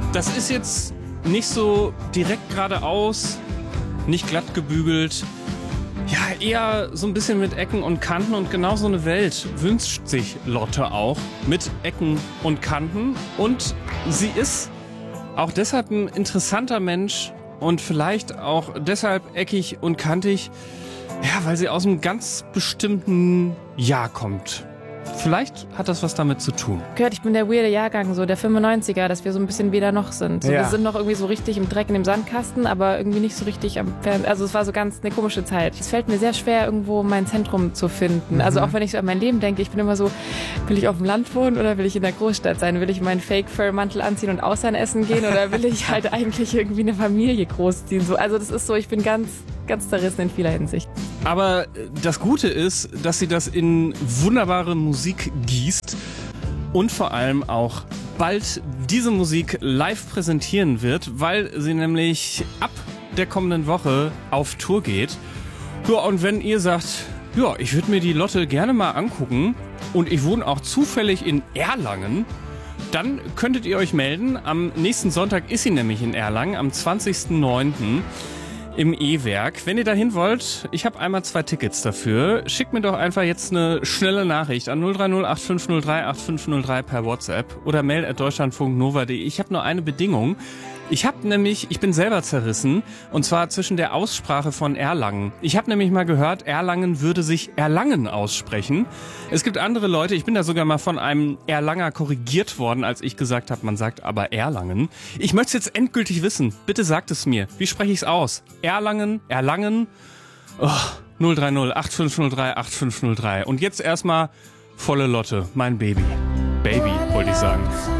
Das ist jetzt nicht so direkt geradeaus, nicht glatt gebügelt. Ja, eher so ein bisschen mit Ecken und Kanten, und genau so eine Welt wünscht sich Lotte auch, mit Ecken und Kanten. Und sie ist auch deshalb ein interessanter Mensch und vielleicht auch deshalb eckig und kantig, ja, weil sie aus einem ganz bestimmten Jahr kommt. Vielleicht hat das was damit zu tun. Gehört, ich bin der weirde Jahrgang, so der 95er, dass wir so ein bisschen weder noch sind. So, ja. Wir sind noch irgendwie so richtig im Dreck in dem Sandkasten, aber irgendwie nicht so richtig am Fernsehen. Also es war so ganz eine komische Zeit. Es fällt mir sehr schwer, irgendwo mein Zentrum zu finden. Also auch wenn ich so an mein Leben denke, ich bin immer so, will ich auf dem Land wohnen oder will ich in der Großstadt sein? Will ich meinen Fake-Fur-Mantel anziehen und Austern essen gehen oder will ich halt eigentlich irgendwie eine Familie großziehen? So, also das ist so, ich bin ganz zerrissen in vieler Hinsicht. Aber das Gute ist, dass sie das in wunderbare Musik gießt und vor allem auch bald diese Musik live präsentieren wird, weil sie nämlich ab der kommenden Woche auf Tour geht. Ja, und wenn ihr sagt, ja, ich würde mir die Lotte gerne mal angucken und ich wohne auch zufällig in Erlangen, dann könntet ihr euch melden. Am nächsten Sonntag ist sie nämlich in Erlangen, am 20.09. im E-Werk. Wenn ihr dahin wollt, ich habe einmal 2 Tickets dafür. Schickt mir doch einfach jetzt eine schnelle Nachricht an 030 8503 8503 per WhatsApp oder mail@deutschlandfunknova.de. Ich habe nur eine Bedingung. Ich bin selber zerrissen, und zwar zwischen der Aussprache von Erlangen. Ich habe nämlich mal gehört, Erlangen würde sich Erlangen aussprechen. Es gibt andere Leute, ich bin da sogar mal von einem Erlanger korrigiert worden, als ich gesagt habe, man sagt aber Erlangen. Ich möchte es jetzt endgültig wissen. Bitte sagt es mir. Wie spreche ich es aus? Erlangen? Oh, 030 8503 8503. Und jetzt erstmal volle Lotte, mein Baby. Baby, wollte ich sagen.